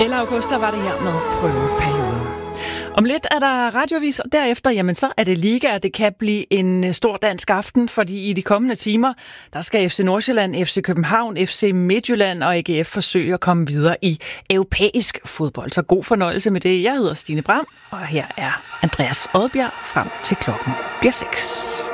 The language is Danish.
11. august, der var det her med prøveperioden. Om lidt er der radioavis, og derefter, jamen så er det liga, og det kan blive en stor dansk aften, fordi i de kommende timer, der skal FC Nordsjælland, FC København, FC Midtjylland og AGF forsøge at komme videre i europæisk fodbold. Så god fornøjelse med det. Jeg hedder Stine Bram, og her er Andreas Odbjerg frem til klokken bliver 6.